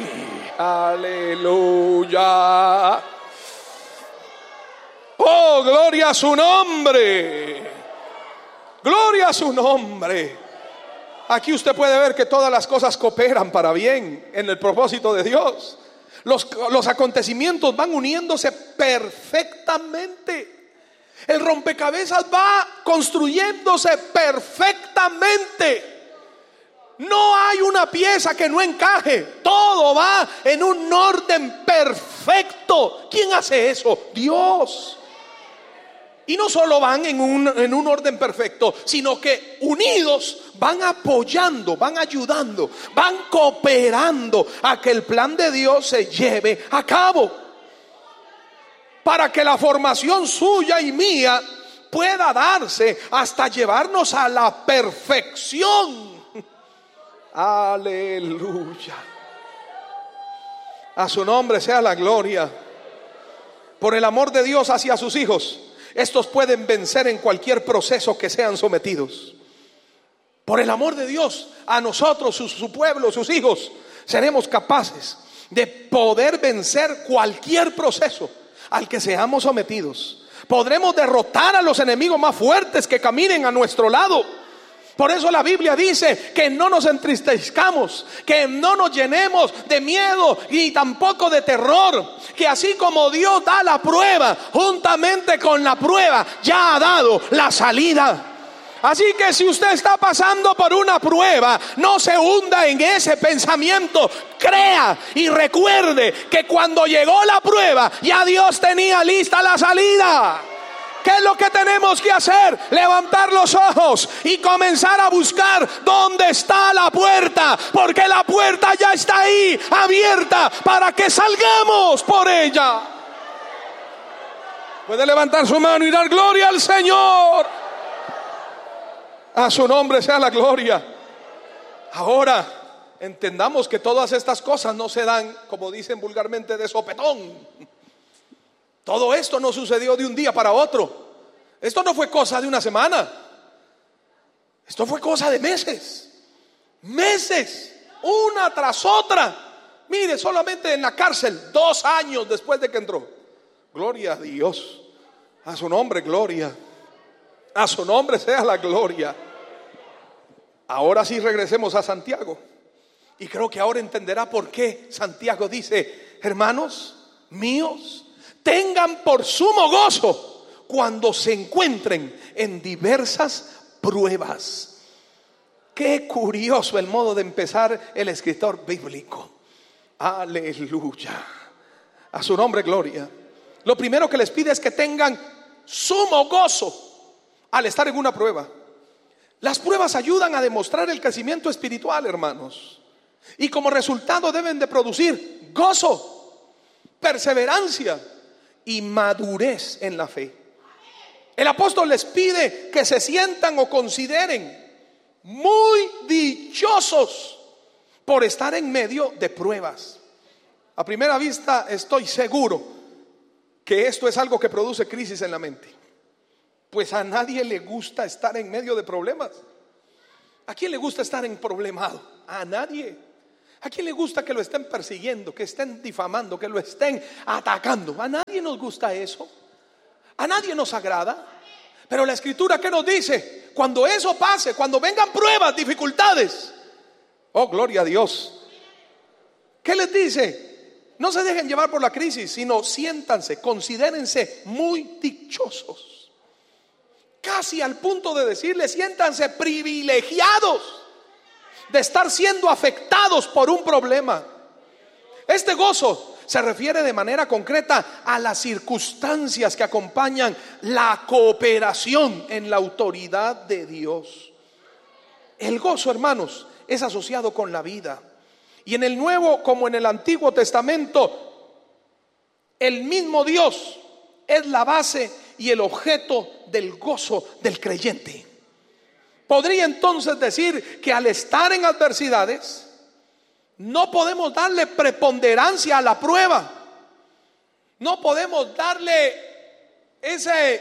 Aleluya. Oh, gloria a su nombre. Gloria a su nombre. Aquí usted puede ver que todas las cosas cooperan para bien en el propósito de Dios. Los acontecimientos van uniéndose perfectamente. El rompecabezas va construyéndose perfectamente. No hay una pieza que no encaje. Todo va en un orden perfecto. ¿Quién hace eso? Dios. Y no solo van en un orden perfecto, sino que unidos van apoyando, van ayudando, van cooperando a que el plan de Dios se lleve a cabo. Para que la formación suya y mía pueda darse hasta llevarnos a la perfección. Aleluya. A su nombre sea la gloria. Por el amor de Dios hacia sus hijos, estos pueden vencer en cualquier proceso que sean sometidos. Por el amor de Dios a nosotros, su pueblo, sus hijos, seremos capaces de poder vencer cualquier proceso al que seamos sometidos. Podremos derrotar a los enemigos más fuertes que caminen a nuestro lado. Por eso la Biblia dice que no nos entristezcamos, que no nos llenemos de miedo y tampoco de terror. Que así como Dios da la prueba, juntamente con la prueba ya ha dado la salida. Así que si usted está pasando por una prueba, no se hunda en ese pensamiento. Crea y recuerde que cuando llegó la prueba, ya Dios tenía lista la salida. ¿Qué es lo que tenemos que hacer? Levantar los ojos y comenzar a buscar dónde está la puerta, porque la puerta ya está ahí, abierta, para que salgamos por ella. Puede levantar su mano y dar gloria al Señor. A su nombre sea la gloria. Ahora entendamos que todas estas cosas no se dan, como dicen vulgarmente, de sopetón. Todo esto no sucedió de un día para otro. Esto no fue cosa de una semana. Esto fue cosa de meses. Meses, una tras otra. Mire, solamente en la cárcel, 2 años después de que entró. Gloria a Dios. A su nombre, gloria. A su nombre sea la gloria. Ahora sí regresemos a Santiago. Y creo que ahora entenderá por qué Santiago dice: hermanos míos, tengan por sumo gozo cuando se encuentren en diversas pruebas. Qué curioso el modo de empezar el escritor bíblico. Aleluya. A su nombre, gloria. Lo primero que les pide es que tengan sumo gozo al estar en una prueba. Las pruebas ayudan a demostrar el crecimiento espiritual, hermanos. Y como resultado deben de producir gozo, perseverancia y madurez en la fe. El apóstol les pide que se sientan o consideren muy dichosos por estar en medio de pruebas. A primera vista estoy seguro que esto es algo que produce crisis en la mente, pues a nadie le gusta estar en medio de problemas. ¿A quién le gusta estar en problemado? A nadie. ¿A quién le gusta que lo estén persiguiendo, que estén difamando, que lo estén atacando? A nadie nos gusta eso. A nadie nos agrada. Pero la Escritura, ¿qué nos dice? Cuando eso pase, cuando vengan pruebas, dificultades, oh, gloria a Dios, ¿qué les dice? No se dejen llevar por la crisis, sino siéntanse, considérense muy dichosos. Casi al punto de decirle, siéntanse privilegiados de estar siendo afectados por un problema. Este gozo se refiere de manera concreta a las circunstancias que acompañan la cooperación en la autoridad de Dios. El gozo, hermanos, es asociado con la vida. Y en el Nuevo como en el Antiguo Testamento, el mismo Dios es la base y el objeto del gozo del creyente. Podría entonces decir que al estar en adversidades, no podemos darle preponderancia a la prueba. No podemos darle esa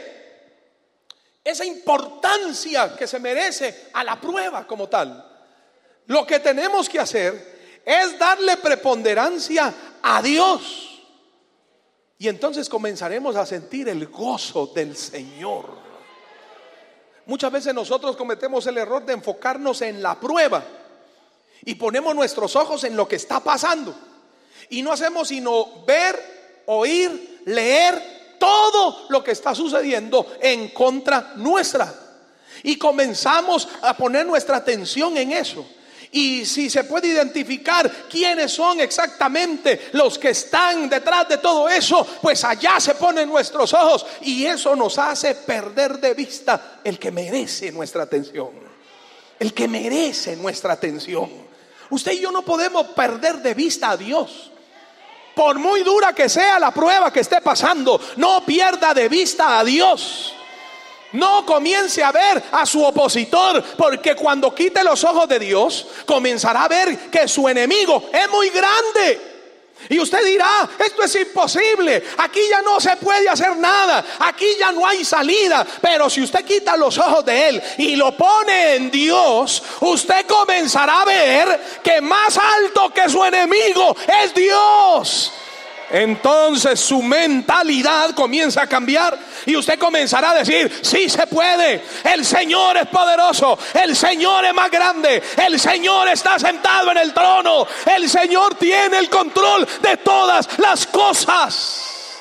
importancia que se merece a la prueba como tal. Lo que tenemos que hacer es darle preponderancia a Dios. Y entonces comenzaremos a sentir el gozo del Señor. Muchas veces nosotros cometemos el error de enfocarnos en la prueba y ponemos nuestros ojos en lo que está pasando, y no hacemos sino ver, oír, leer todo lo que está sucediendo en contra nuestra, y comenzamos a poner nuestra atención en eso. Y si se puede identificar quiénes son exactamente los que están detrás de todo eso, pues allá se ponen nuestros ojos, y eso nos hace perder de vista el que merece nuestra atención. El que merece nuestra atención. Usted y yo no podemos perder de vista a Dios. Por muy dura que sea la prueba que esté pasando, no pierda de vista a Dios. No comience a ver a su opositor, porque cuando quite los ojos de Dios, comenzará a ver que su enemigo es muy grande. Y usted dirá, esto es imposible, aquí ya no se puede hacer nada, aquí ya no hay salida. Pero si usted quita los ojos de él y lo pone en Dios, usted comenzará a ver que más alto que su enemigo es Dios. Entonces su mentalidad comienza a cambiar y usted comenzará a decir, sí se puede, el Señor es poderoso, el Señor es más grande, el Señor está sentado en el trono, el Señor tiene el control de todas las cosas.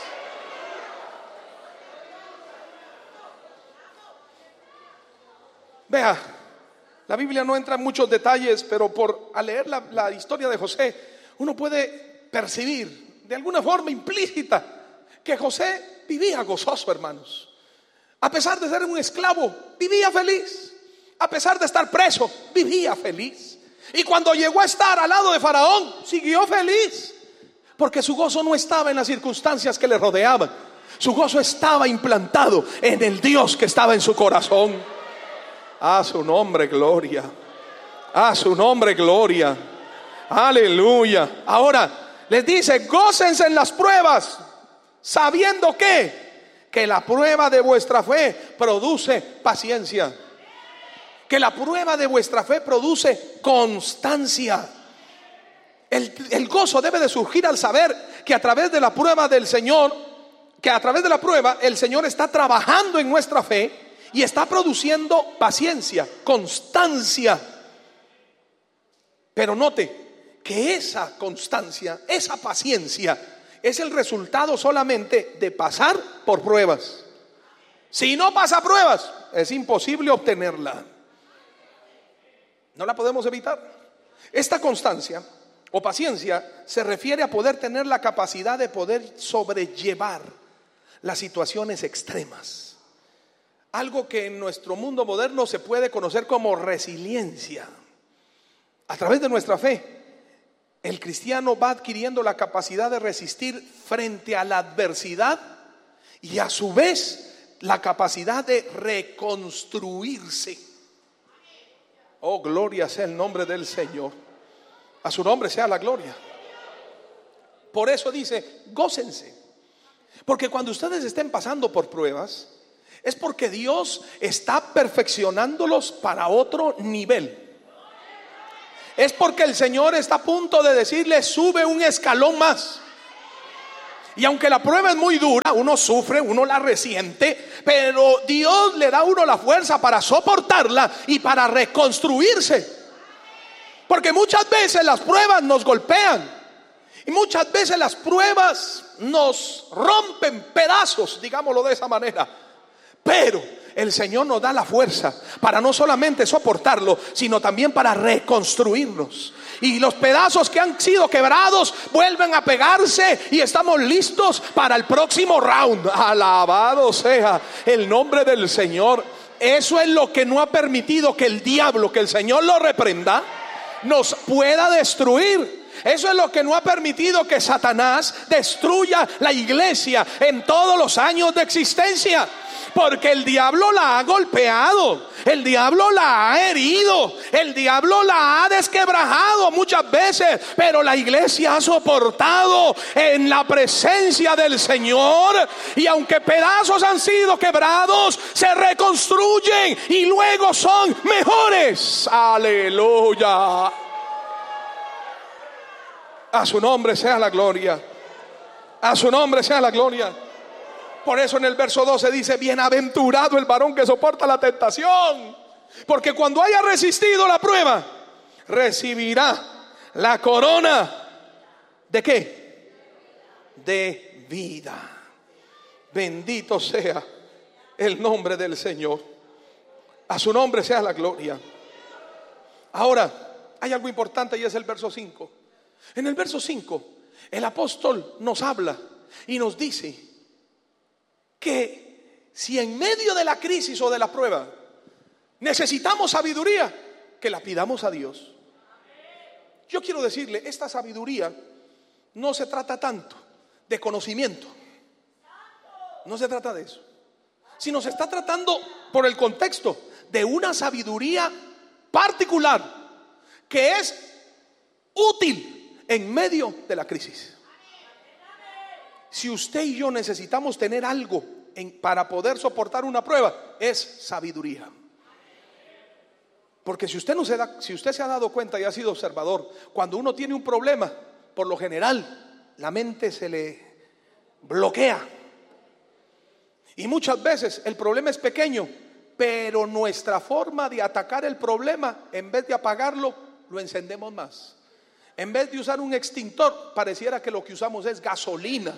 Vea, la Biblia no entra en muchos detalles, pero al leer la historia de José, uno puede percibir de alguna forma implícita que José vivía gozoso, hermanos. A pesar de ser un esclavo, vivía feliz. A pesar de estar preso, vivía feliz. Y cuando llegó a estar al lado de Faraón, siguió feliz, porque su gozo no estaba en las circunstancias que le rodeaban. Su gozo estaba implantado en el Dios que estaba en su corazón. A su nombre gloria. A su nombre gloria. Aleluya. Ahora les dice, gócense en las pruebas, sabiendo que la prueba de vuestra fe produce paciencia. Que la prueba de vuestra fe produce constancia. El gozo debe de surgir al saber que a través de la prueba del Señor, que a través de la prueba el Señor está trabajando en nuestra fe y está produciendo paciencia, constancia. Pero note que esa constancia, esa paciencia es el resultado solamente de pasar por pruebas. Si no pasa pruebas, es imposible obtenerla. No la podemos evitar. Esta constancia o paciencia se refiere a poder tener la capacidad de poder sobrellevar las situaciones extremas. Algo que en nuestro mundo moderno se puede conocer como resiliencia. A través de nuestra fe, el cristiano va adquiriendo la capacidad de resistir frente a la adversidad y a su vez la capacidad de reconstruirse. Oh, gloria sea el nombre del Señor. A su nombre sea la gloria. Por eso dice, gócense. Porque cuando ustedes estén pasando por pruebas, es porque Dios está perfeccionándolos para otro nivel. Es porque el Señor está a punto de decirle: sube un escalón más. Y aunque la prueba es muy dura, uno sufre, uno la resiente, pero Dios le da a uno la fuerza para soportarla y para reconstruirse. Porque muchas veces las pruebas nos golpean y muchas veces las pruebas nos rompen pedazos, digámoslo de esa manera. Pero el Señor nos da la fuerza para no solamente soportarlo, sino también para reconstruirnos. Y los pedazos que han sido quebrados vuelven a pegarse y estamos listos para el próximo round. Alabado sea el nombre del Señor. Eso es lo que no ha permitido que el diablo, que el Señor lo reprenda, nos pueda destruir. Eso es lo que no ha permitido que Satanás destruya la iglesia en todos los años de existencia. Porque el diablo la ha golpeado, el diablo la ha herido, el diablo la ha desquebrajado muchas veces, pero la iglesia ha soportado en la presencia del Señor. Y aunque pedazos han sido quebrados, se reconstruyen y luego son mejores. Aleluya. A su nombre sea la gloria. A su nombre sea la gloria. Por eso en el verso 12 dice: bienaventurado el varón que soporta la tentación, porque cuando haya resistido la prueba, recibirá la corona ¿de qué? De vida. Bendito sea el nombre del Señor. A su nombre sea la gloria. Ahora, hay algo importante y es el verso 5. En el verso 5, el apóstol nos habla y nos dice que si en medio de la crisis o de la prueba necesitamos sabiduría, que la pidamos a Dios. Yo quiero decirle, esta sabiduría no se trata tanto de conocimiento, no se trata de eso, sino se está tratando, por el contexto, de una sabiduría particular que es útil en medio de la crisis. Si usted y yo necesitamos tener algo para poder soportar una prueba, es sabiduría. Porque si usted se ha dado cuenta y ha sido observador, cuando uno tiene un problema, por lo general la mente se le bloquea. Y muchas veces el problema es pequeño, pero nuestra forma de atacar el problema, en vez de apagarlo, lo encendemos más. En vez de usar un extintor, pareciera que lo que usamos es gasolina.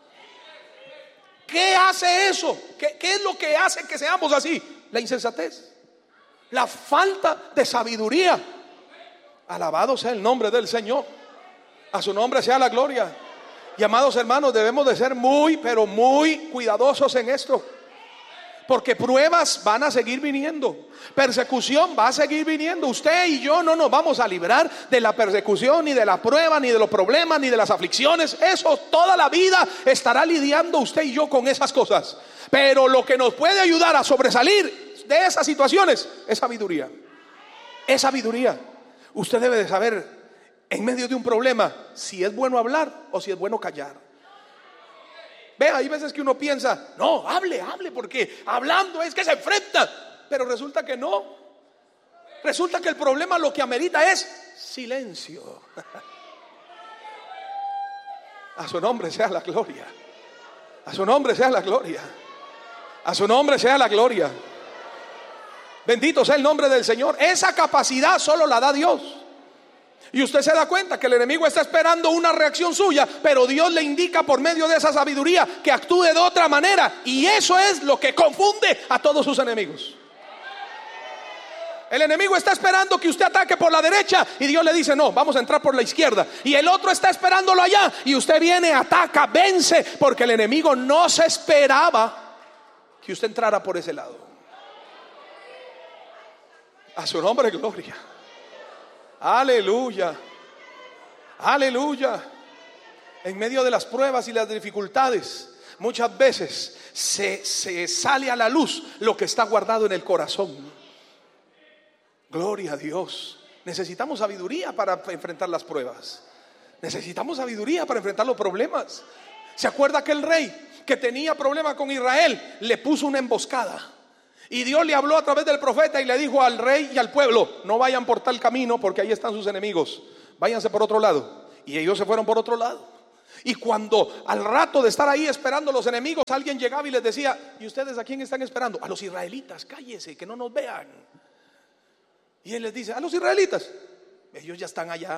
¿Qué hace eso? ¿Qué es lo que hace que seamos así? La insensatez, la falta de sabiduría. Alabado sea el nombre del Señor. A su nombre sea la gloria. Y amados hermanos, debemos de ser muy, pero muy cuidadosos en esto. Porque pruebas van a seguir viniendo, persecución va a seguir viniendo. Usted y yo no nos vamos a librar de la persecución, ni de la prueba, ni de los problemas, ni de las aflicciones. Eso toda la vida estará lidiando usted y yo con esas cosas. Pero lo que nos puede ayudar a sobresalir de esas situaciones es sabiduría. Es sabiduría. Usted debe de saber en medio de un problema si es bueno hablar o si es bueno callar. Vea, hay veces que uno piensa: no, hable, porque hablando es que se enfrenta. Pero resulta que no. Resulta que el problema lo que amerita es silencio. A su nombre sea la gloria. A su nombre sea la gloria. A su nombre sea la gloria. Bendito sea el nombre del Señor. Esa capacidad solo la da Dios. Y usted se da cuenta que el enemigo está esperando una reacción suya, pero Dios le indica por medio de esa sabiduría que actúe de otra manera. Y eso es lo que confunde a todos sus enemigos. El enemigo está esperando que usted ataque por la derecha y Dios le dice: no, vamos a entrar por la izquierda. Y el otro está esperándolo allá y usted viene, ataca, vence, porque el enemigo no se esperaba que usted entrara por ese lado. A su nombre, gloria. Aleluya, aleluya. En medio de las pruebas y las dificultades, muchas veces se sale a la luz lo que está guardado en el corazón. Gloria a Dios. Necesitamos sabiduría para enfrentar las pruebas. Necesitamos sabiduría para enfrentar los problemas. ¿Se acuerda que el rey que tenía problema con Israel le puso una emboscada? Y Dios le habló a través del profeta y le dijo al rey y al pueblo: no vayan por tal camino porque ahí están sus enemigos, váyanse por otro lado. Y ellos se fueron por otro lado. Y cuando al rato de estar ahí esperando los enemigos, alguien llegaba y les decía: ¿y ustedes a quién están esperando? A los israelitas, cállese, que no nos vean. Y él les dice: a los israelitas, ellos ya están allá.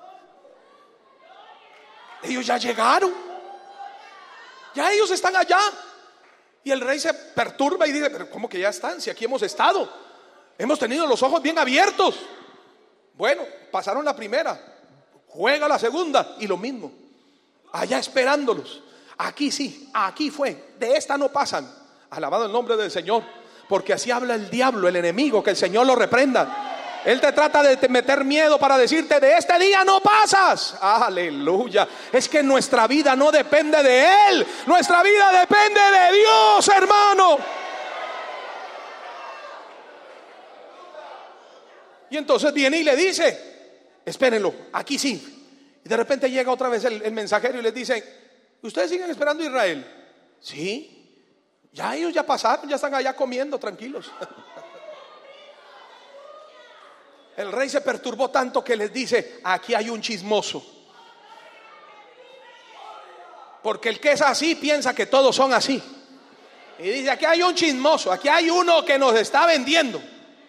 Ellos ya llegaron, ya ellos están allá. Y el rey se perturba y dice: pero ¿cómo que ya están? Si aquí hemos estado, hemos tenido los ojos bien abiertos. Bueno, pasaron la primera, juega la segunda y lo mismo, allá esperándolos. Aquí sí, aquí fue, de esta no pasan. Alabado el nombre del Señor, porque así habla el diablo, el enemigo, que el Señor lo reprenda. Él te trata de meter miedo para decirte: de este día no pasas. Aleluya. Es que nuestra vida no depende de Él, nuestra vida depende de Dios, hermano. Y entonces viene y le dice: espérenlo, aquí sí. Y de repente llega otra vez el mensajero y les dice: ¿ustedes siguen esperando a Israel? Sí, ya ellos ya pasaron, ya están allá comiendo tranquilos. El rey se perturbó tanto que les dice: aquí hay un chismoso. Porque el que es así piensa que todos son así. Y dice: aquí hay un chismoso, aquí hay uno que nos está vendiendo.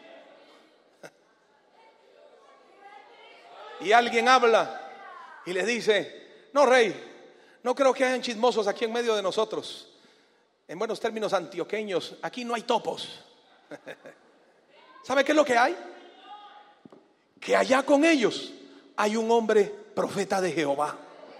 Y alguien habla y le dice: no, rey, no creo que hayan chismosos aquí en medio de nosotros. En buenos términos antioqueños, aquí no hay topos. ¿Sabe qué es lo que hay? Que allá con ellos hay un hombre profeta de Jehová.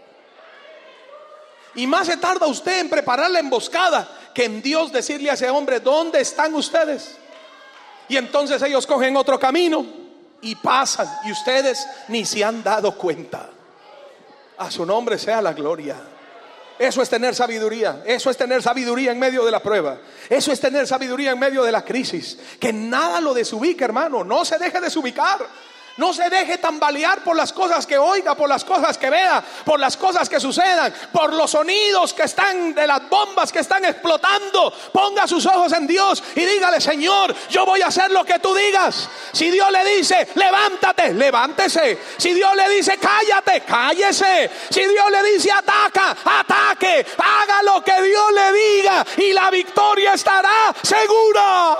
Y más se tarda usted en preparar la emboscada que en Dios decirle a ese hombre: ¿dónde están ustedes? Y entonces ellos cogen otro camino y pasan, y ustedes ni se han dado cuenta. A su nombre sea la gloria. Eso es tener sabiduría. Eso es tener sabiduría en medio de la prueba. Eso es tener sabiduría en medio de la crisis. Que nada lo desubique, hermano. No se deje desubicar. No se deje tambalear por las cosas que oiga, por las cosas que vea, por las cosas que sucedan, por los sonidos que están de las bombas que están explotando. Ponga sus ojos en Dios y dígale: Señor, yo voy a hacer lo que tú digas. Si Dios le dice: levántate, levántese. Si Dios le dice: cállate, cállese. Si Dios le dice: ataca, ataque. Haga lo que Dios le diga y la victoria estará segura.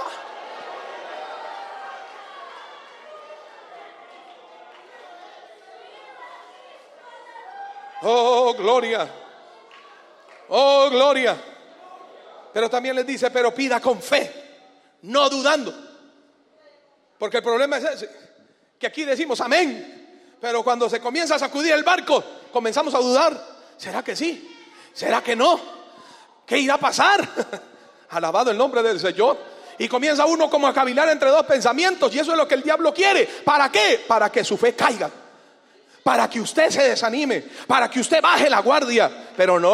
Oh, gloria. Oh, gloria. Pero también les dice: pero pida con fe, no dudando. Porque el problema es ese, que aquí decimos amén, pero cuando se comienza a sacudir el barco, comenzamos a dudar. ¿Será que sí? ¿Será que no? ¿Qué irá a pasar? Alabado el nombre del Señor. Y comienza uno como a cavilar entre dos pensamientos. Y eso es lo que el diablo quiere. ¿Para qué? Para que su fe caiga, para que usted se desanime, para que usted baje la guardia. Pero no.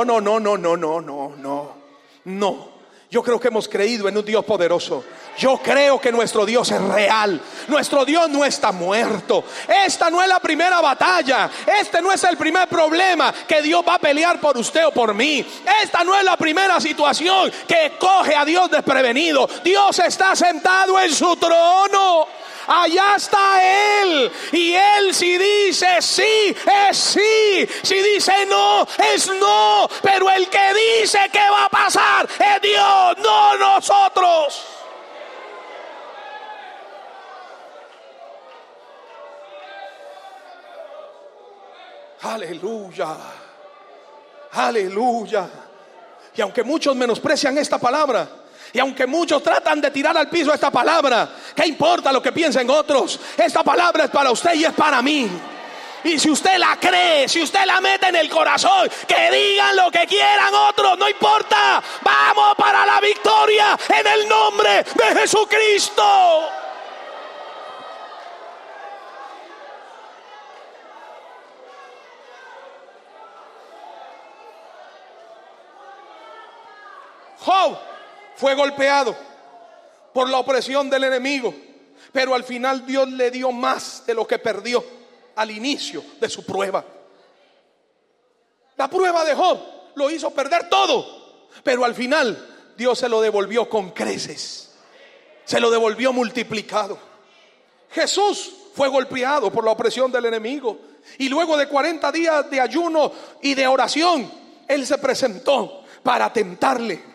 Yo creo que hemos creído en un Dios poderoso. Yo creo que nuestro Dios es real. Nuestro Dios no está muerto. Esta no es la primera batalla. Este no es el primer problema que Dios va a pelear por usted o por mí. Esta no es la primera situación que coge a Dios desprevenido. Dios está sentado en su trono. Allá está Él. Y Él, si dice sí, es sí. Si dice no, es no. Pero el que dice que va a pasar es Dios, no nosotros. Aleluya. Aleluya. Y aunque muchos menosprecian esta palabra, y aunque muchos tratan de tirar al piso esta palabra, ¿qué importa lo que piensen otros? Esta palabra es para usted y es para mí. Y si usted la cree, si usted la mete en el corazón, que digan lo que quieran otros, no importa. Vamos para la victoria en el nombre de Jesucristo. Job fue golpeado por la opresión del enemigo, pero al final Dios le dio más de lo que perdió al inicio de su prueba. La prueba de Job lo hizo perder todo, pero al final Dios se lo devolvió con creces. se lo devolvió multiplicado. Jesús fue golpeado por la opresión del enemigo, y luego de 40 días de ayuno y de oración, Él se presentó para tentarle.